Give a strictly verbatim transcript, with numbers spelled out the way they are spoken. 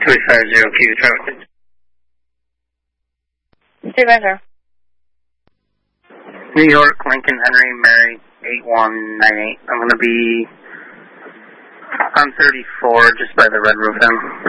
two eight five zero Q, traffic. Stay by there. New York, Lincoln, Henry, Mary, eight one nine eight. I'm going to be on thirty-four, just by the Red Roof Inn.